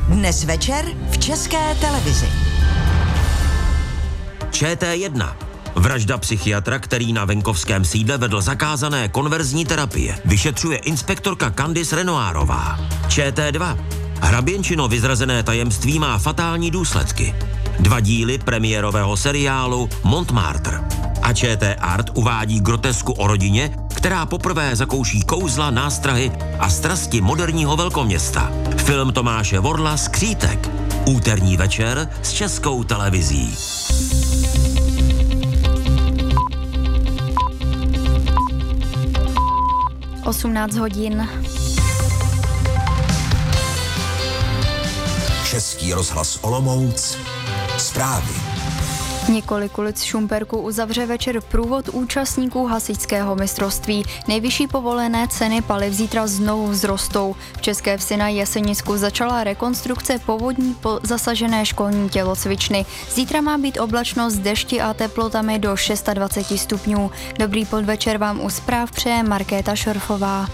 Dnes večer v České televizi. ČT1. Vražda psychiatra, který na venkovském sídle vedl zakázané konverzní terapie. Vyšetřuje inspektorka Candice Renoirová. ČT2. Hraběnčino vyzrazené tajemství má fatální důsledky. 2 díly premiérového seriálu Montmartre. A ČT Art uvádí grotesku o rodině, která poprvé zakouší kouzla, nástrahy a strasti moderního velkoměsta. Film Tomáše Vorla Skřítek. Úterní večer s Českou televizí. (18:00). Český rozhlas Olomouc. Zprávy. Několik ulic Šumperku uzavře večer průvod účastníků hasičského mistrovství. Nejvyšší povolené ceny paliv zítra znovu vzrostou. V České Vsi na Jesenicku začala rekonstrukce povodní zasažené školní tělocvičny. Zítra má být oblačno s dešti a teplotami do 26 stupňů. Dobrý podvečer vám u zpráv přeje Markéta Šorfová.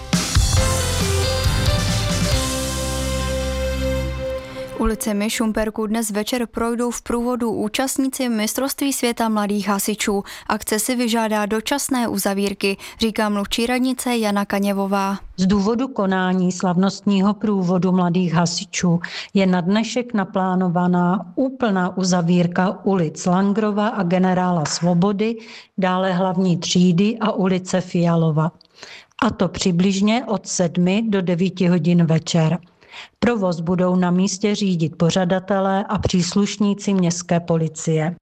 Ulicemi Šumperku dnes večer projdou v průvodu účastníci mistrovství světa mladých hasičů. Akce si vyžádá dočasné uzavírky, říká mluvčí radnice Jana Kaněvová. Z důvodu konání slavnostního průvodu mladých hasičů je na dnešek naplánovaná úplná uzavírka ulic Langrova a generála Svobody, dále hlavní třídy a ulice Fialova. A to přibližně od 7 do 9 hodin večer. Provoz budou na místě řídit pořadatelé a příslušníci městské policie.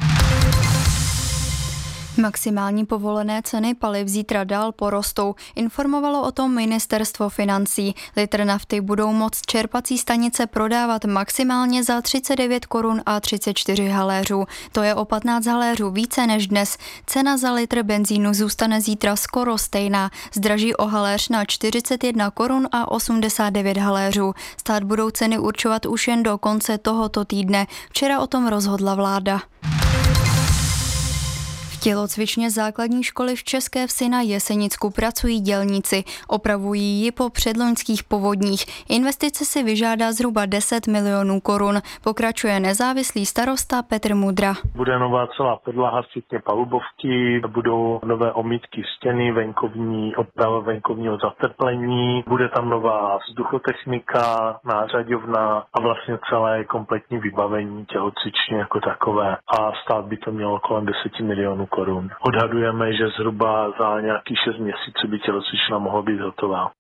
Maximální povolené ceny paliv zítra dál porostou, informovalo o tom ministerstvo financí. Litr nafty budou moct čerpací stanice prodávat maximálně za 39 korun a 34 haléřů. To je o 15 haléřů více než dnes. Cena za litr benzínu zůstane zítra skoro stejná. Zdraží o haléř na 41 korun a 89 haléřů. Stát budou ceny určovat už jen do konce tohoto týdne. Včera o tom rozhodla vláda. V tělocvičně základní školy v České Vsi na Jesenicku pracují dělníci. Opravují ji po předloňských povodních. Investice si vyžádá zhruba 10 milionů korun. Pokračuje nezávislý starosta Petr Mudra. Bude nová celá podlaha, včetně palubovky, budou nové omítky stěny, venkovní oprava venkovního zateplení, bude tam nová vzduchotechnika, nářadovna a vlastně celé kompletní vybavení tělocvičně jako takové. A stát by to mělo kolem 10 milionů korun. Odhadujeme, že zhruba za nějakých 6 měsíců by tělocvična mohla být hotová.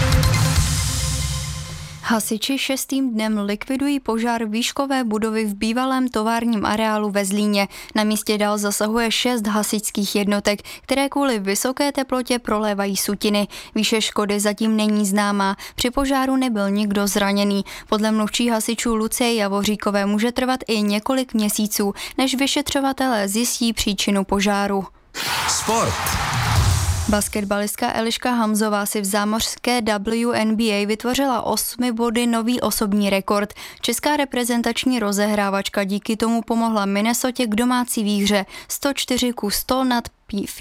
Hasiči 6. dnem likvidují požár výškové budovy v bývalém továrním areálu ve Zlíně. Na místě dál zasahuje 6 hasičských jednotek, které kvůli vysoké teplotě prolévají sutiny. Výše škody zatím není známá. Při požáru nebyl nikdo zraněný. Podle mluvčí hasičů Lucie Javoříkové může trvat i několik měsíců, než vyšetřovatelé zjistí příčinu požáru. Sport. Basketbalistka Eliška Hamzová si v zámořské WNBA vytvořila 8 body nový osobní rekord. Česká reprezentační rozehrávačka díky tomu pomohla Minnesotě k domácí výhře 104-100 nad